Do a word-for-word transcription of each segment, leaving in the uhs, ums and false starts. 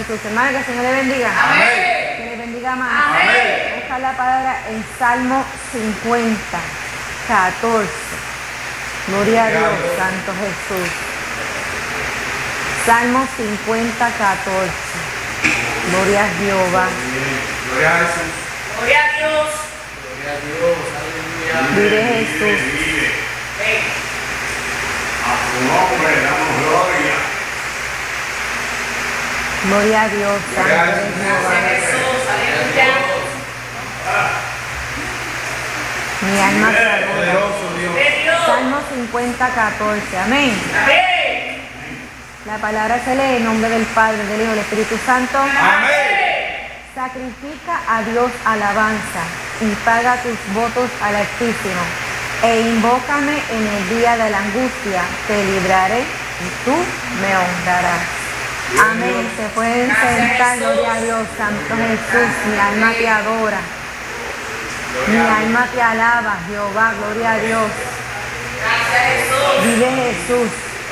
Jesús. Hermano, que el Señor le bendiga. Amén. Que le bendiga más. Amén. Busca la palabra en Salmo cincuenta, catorce. Gloria a Dios, Santo Jesús. Salmo cincuenta, catorce. Gloria a Jehová. Gloria a Jesús. Gloria a Dios. Gloria a Dios. Aleluya. Vive Jesús. Amén. A su nombre damos gloria. Gloria a Dios, Santo Gloria a es Jehová. Gracias Jesús. Aleluya. Mi alma se adora. Poderoso Dios. De Dios. Salmo cincuenta, catorce. Amén. Amén. La palabra se lee en nombre del Padre, del Hijo y del Espíritu Santo. Amén. Sacrifica a Dios alabanza y paga tus votos al Altísimo. E invócame en el día de la angustia, te libraré y tú me honrarás. Amén. Se pueden sentar, gloria a Dios, Santo Jesús. Mi alma te adora. Mi alma te alaba, Jehová, gloria a Dios. Gracias Jesús. Vive Jesús.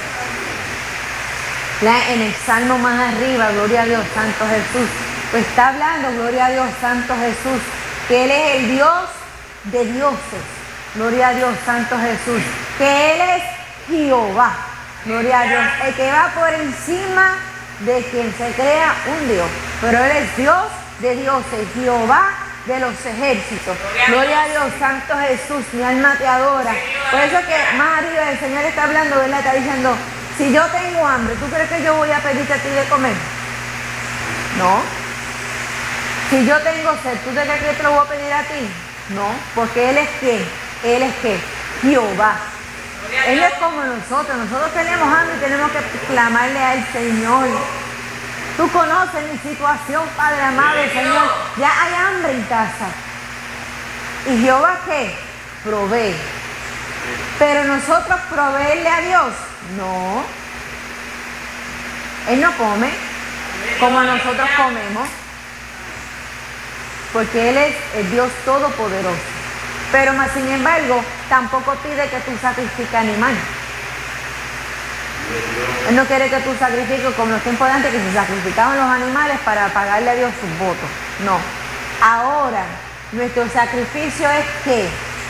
La- en el salmo más arriba, gloria a Dios, Santo Jesús. Pues está hablando, gloria a Dios, Santo Jesús, que Él es el Dios de dioses. Gloria a Dios, Santo Jesús. Que Él es Jehová. Gloria a Dios. El que va por encima de quien se crea un Dios. Pero Él es Dios de dioses, Jehová de los ejércitos. Gloria a Dios, Santo Jesús. Mi alma te adora. Por eso que más arriba el Señor está hablando, ¿verdad? Está diciendo, si yo tengo hambre, ¿tú crees que yo voy a pedirte a ti de comer? No. Si yo tengo sed, ¿tú crees que yo te lo voy a pedir a ti? No, porque Él es quién. Él es qué? Jehová. Él es como nosotros. Nosotros tenemos hambre y tenemos que clamarle al Señor. Tú conoces mi situación, Padre amado, Señor. Ya hay hambre en casa. ¿Y Jehová qué? Provee. Pero nosotros proveerle a Dios, no. Él no come como nosotros comemos, porque Él es el Dios todopoderoso. Pero más sin embargo, tampoco pide que tú sacrifiques animal. Él no quiere que tú sacrifiques como los tiempos de antes, que se sacrificaban los animales para pagarle a Dios sus votos. No. Ahora, nuestro sacrificio es que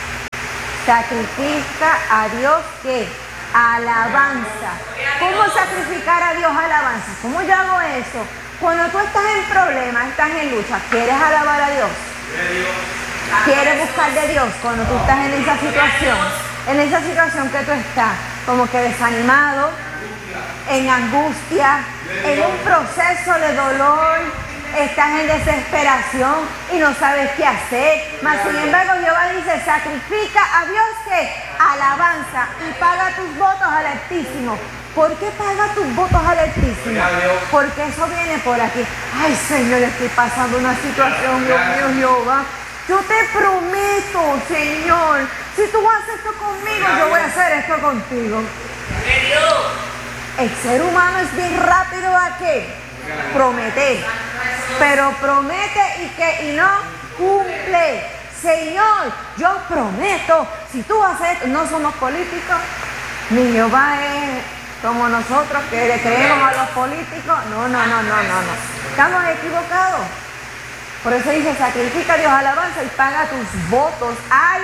sacrifica a Dios ¿qué? Alabanza. ¿Cómo sacrificar a Dios alabanza? ¿Cómo yo hago eso? Cuando tú estás en problemas, estás en lucha, ¿quieres alabar a Dios? ¿Quieres buscar de Dios cuando tú estás en esa situación? En esa situación que tú estás, como que desanimado, en angustia, en un proceso de dolor, estás en desesperación y no sabes qué hacer. Mas sin embargo Jehová dice, sacrifica a Dios que alabanza y paga tus votos al Altísimo. ¿Por qué paga tus votos al Altísimo? Porque eso viene por aquí. Ay Señor, estoy pasando una situación, Dios mío, Jehová. Yo te prometo, Señor, si tú haces esto conmigo, yo voy a hacer esto contigo. De Dios. El ser humano es bien rápido a qué? Prometer. Pero promete y que y no cumple. Señor, yo prometo, si tú haces esto, no somos políticos, ni Jehová es como nosotros que le creemos a los políticos. No, no, no, no, no, no. Estamos equivocados. Por eso dice, sacrifica a Dios alabanza y paga tus votos al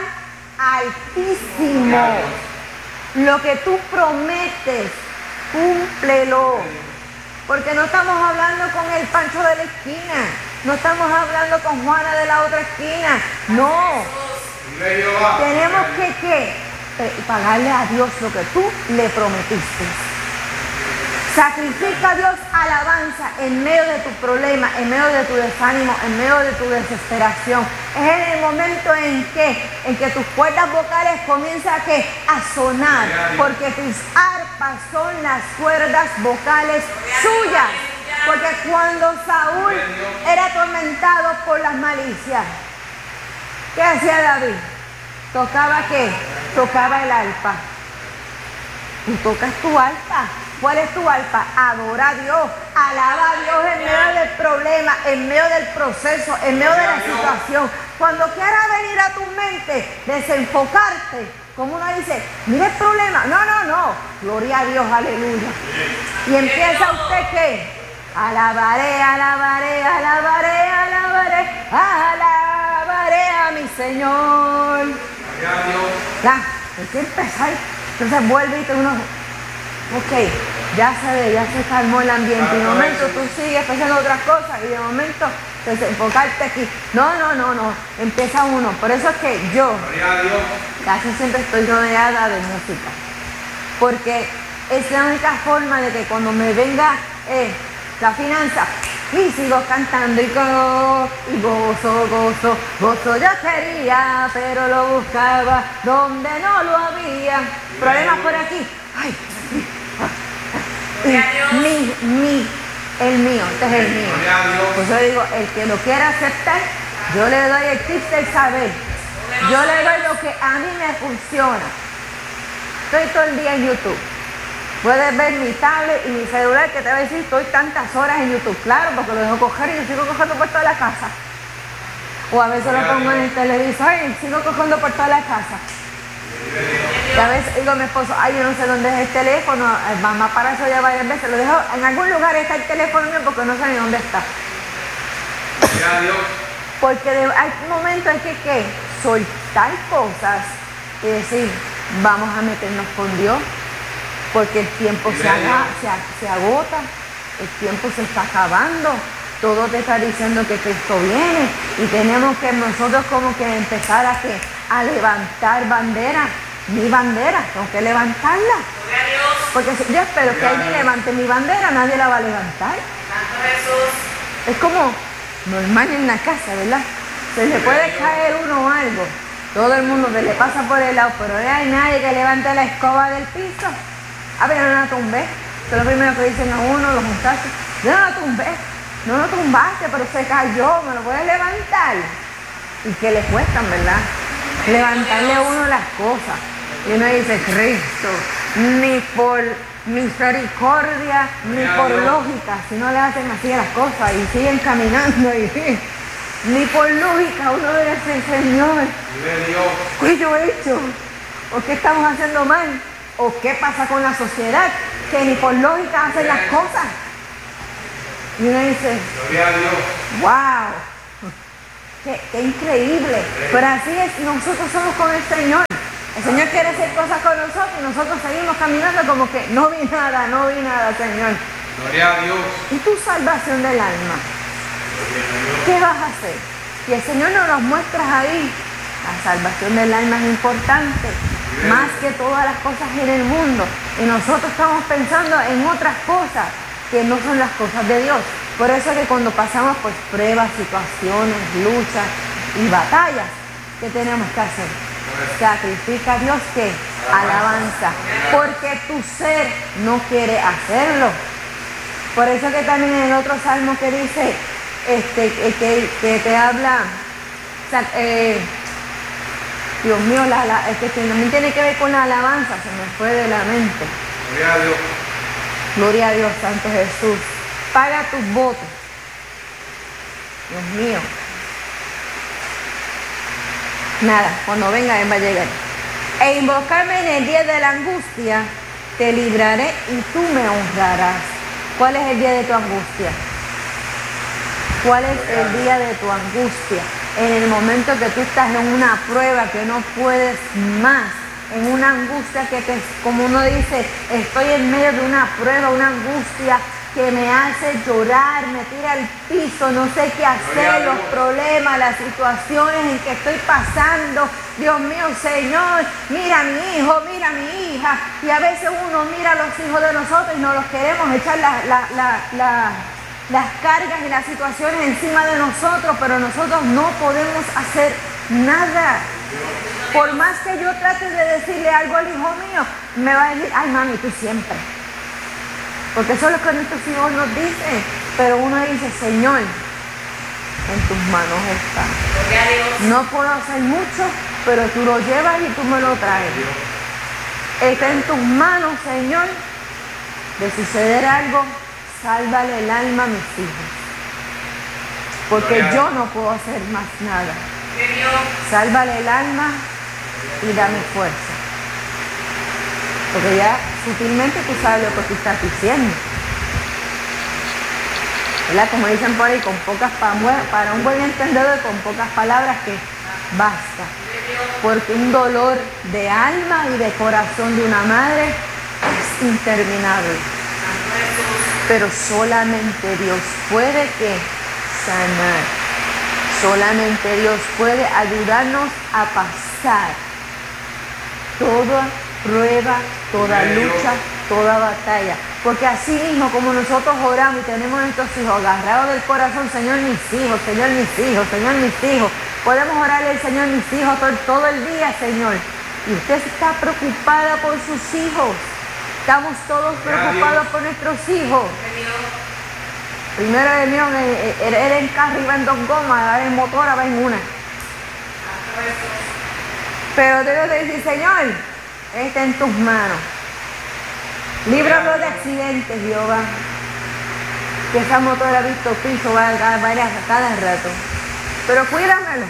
Altísimo. Lo que tú prometes, cúmplelo. Porque no estamos hablando con el Pancho de la esquina. No estamos hablando con Juana de la otra esquina. No. Tenemos que, ¿qué? Pagarle a Dios lo que tú le prometiste. Sacrifica a Dios alabanza en medio de tu problema, en medio de tu desánimo, en medio de tu desesperación. Es en el momento en que, en que tus cuerdas vocales comienzan a, ¿qué? A sonar, porque tus arpas son las cuerdas vocales suyas. Porque cuando Saúl era atormentado por las malicias, ¿qué hacía David? ¿Tocaba qué? Tocaba el arpa. Tú tocas tu arpa. ¿Cuál es tu arpa? Adora a Dios, alaba a Dios en medio del problema, en medio del proceso, en medio de la situación. Cuando quiera venir a tu mente, desenfocarte, como uno dice, mire el problema. No, no, no. Gloria a Dios, aleluya. Y empieza usted ¿qué? Alabaré, alabaré, alabaré, alabaré, alabaré a mi Señor. Gloria a Dios. Ya, hay que empezar. Entonces vuelve y te uno, ok, ya se ve, ya se calmó el ambiente. Y de momento tú sigues pensando otras cosas y de momento entonces, enfocarte aquí. No, no, no, no. Empieza uno. Por eso es que yo Gloria a Dios. casi siempre estoy rodeada de música. Porque es la única forma de que cuando me venga eh, la finanza, y sigo cantando y gozo, y gozo, gozo, gozo yo quería, pero lo buscaba donde no lo había. Problemas por aquí. Ay, mi, mi, el mío, este es el mío. Gloria a Dios. Pues yo digo, el que lo quiera aceptar, yo le doy el tip del saber. Yo le doy lo que a mí me funciona. Estoy todo el día en YouTube. Puedes ver mi tablet y mi celular que te va a decir, estoy tantas horas en YouTube. Claro, porque lo dejo coger y yo sigo cogiendo por toda la casa. O a veces lo pongo en el televisor y sigo cogiendo por toda la casa. Y a veces digo a mi esposo, ay, yo no sé dónde es el teléfono. Mamá para eso ya varias veces. Lo dejo, en algún lugar está el teléfono mío porque no sé ni dónde está. Gloria a Dios. Porque de, hay momentos en que, que soltar cosas y decir, vamos a meternos con Dios. Porque el tiempo se, haga, se, se agota, el tiempo se está acabando, todo te está diciendo que Cristo viene y tenemos que nosotros como que empezar a, que, a levantar bandera, mi bandera, tengo que levantarla. Porque si, yo espero que alguien levante mi bandera, nadie la va a levantar. Es como normal en la casa, ¿verdad? Se le puede caer uno o algo, todo el mundo se le pasa por el lado, pero no hay nadie que levante la escoba del piso. A ver, no la tumbé. Eso es lo primero que dicen a uno los muchachos. Yo no la tumbé. No lo tumbaste, pero se cayó. ¿Me lo puedes levantar? Y que le cuestan, ¿verdad? Levantarle a uno las cosas. Y uno dice, Cristo, ni por misericordia, ni por lógica. Si no le hacen así a las cosas y siguen caminando. Y, ni por lógica uno debe decir, Señor, ¿qué yo he hecho? ¿O qué estamos haciendo mal? ¿O qué pasa con la sociedad? Que ni por lógica hacen las cosas. Y uno dice, Gloria a Dios. wow, qué, qué increíble. Pero así es, nosotros somos con el Señor. El Señor quiere hacer cosas con nosotros y nosotros seguimos caminando como que no vi nada, no vi nada, Señor. Gloria a Dios. ¿Y tu salvación del alma? ¿Qué vas a hacer? Y el Señor nos lo muestra ahí. La salvación del alma es importante, más que todas las cosas en el mundo. Y nosotros estamos pensando en otras cosas que no son las cosas de Dios. Por eso es que cuando pasamos por pruebas, situaciones, luchas y batallas, ¿qué tenemos que hacer? Sacrifica a Dios, ¿qué? Alabanza. Porque tu ser no quiere hacerlo. Por eso que también en el otro salmo que dice, este, que, que te habla, eh, Dios mío, la, la, es que también tiene que ver con la alabanza, se me fue de la mente. Gloria a Dios. Gloria a Dios, Santo Jesús. Paga tus votos. Dios mío. Nada, cuando venga Él va a llegar. E invocarme en el día de la angustia, te libraré y tú me honrarás. ¿Cuál es el día de tu angustia? ¿Cuál es el día de tu angustia? En el momento que tú estás en una prueba que no puedes más, en una angustia que te, como uno dice, estoy en medio de una prueba, una angustia que me hace llorar, me tira al piso, no sé qué hacer, los problemas, las situaciones en que estoy pasando. Dios mío, Señor, mira a mi hijo, mira a mi hija. Y a veces uno mira a los hijos de nosotros y nos los queremos echar la, la, la, la las cargas y las situaciones encima de nosotros, pero nosotros no podemos hacer nada. Por más que yo trate de decirle algo al hijo mío, me va a decir, ay mami, tú siempre. Porque eso es lo que nuestros hijos nos dicen. Pero uno dice, Señor, en tus manos está. No puedo hacer mucho, pero tú lo llevas y tú me lo traes. Está en tus manos, Señor, de suceder algo. Sálvale el alma a mis hijos. Porque yo no puedo hacer más nada. Sálvale el alma y dame fuerza. Porque ya sutilmente tú sabes lo que tú estás diciendo. ¿verdad? Como dicen por ahí, con pocas pa- para un buen entendedor, con pocas palabras que basta. Porque un dolor de alma y de corazón de una madre es interminable. Pero solamente Dios puede que sanar. Solamente Dios puede ayudarnos a pasar toda prueba, toda lucha, toda batalla. Porque así mismo como nosotros oramos y tenemos a nuestros hijos agarrados del corazón, Señor, mis hijos, Señor, mis hijos, Señor, mis hijos. Podemos orarle al Señor, mis hijos, todo, todo el día, Señor. Y usted está preocupada por sus hijos. Estamos todos preocupados por nuestros hijos. Primero el mío era en carro, iba en dos gomas, ahora en motor, ahora en una. Pero Dios te dice, Señor, está en tus manos. Líbralo de accidentes, Jehová. Que esa motora ha visto piso va a varias a cada rato. Pero cuídamelo.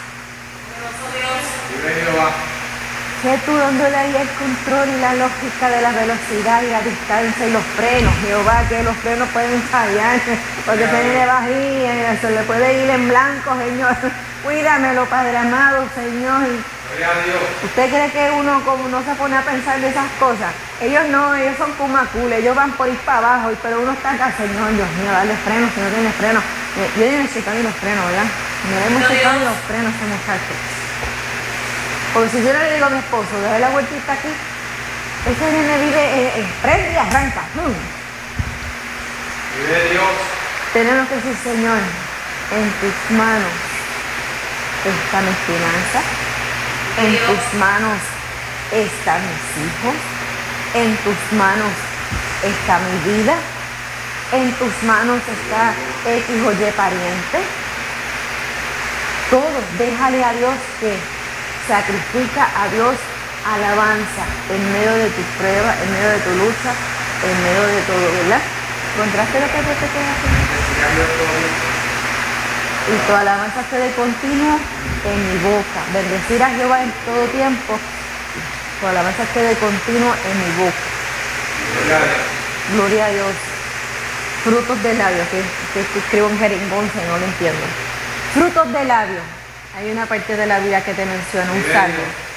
Vive Jehová. Sé tú dándole ahí el control y la lógica de la velocidad y la distancia y los frenos, Jehová, que los frenos pueden fallar, porque se viene bajía, se le puede ir en blanco, Señor. Cuídamelo, Padre amado, Señor. Gloria a Dios. ¿Usted cree que uno como no se pone a pensar de esas cosas? Ellos no, ellos son cumacules, ellos van por ir para abajo, pero uno está acá, Señor, Dios mío, dale frenos, si no tiene frenos. Yo necesito ni los frenos, ¿verdad? No hemos checado ni los frenos, ese muchacho. Porque si yo no le digo a mi esposo, déjale la vueltita aquí, ese nene vive, eh, eh, prende y arranca. Hmm. Vive Dios. Tenemos que decir, Señor, en tus manos está mi finanza, en tus manos están mis hijos, en tus manos está mi vida, en tus manos está X o Y pariente. Todo, déjale a Dios que sacrifica a Dios alabanza en medio de tu prueba, en medio de tu lucha, en medio de todo, ¿verdad? ¿Encontraste lo que Dios te queda haciendo? Y tu alabanza esté de continuo en mi boca. Bendecir a Jehová en todo tiempo. Tu alabanza esté de continuo en mi boca. Gloria a Dios. Gloria a Dios. Frutos de labios, que, que, que escribo en jeringonza y no lo entiendo. Frutos de labios. Hay una parte de la Biblia que te menciona, un salmo.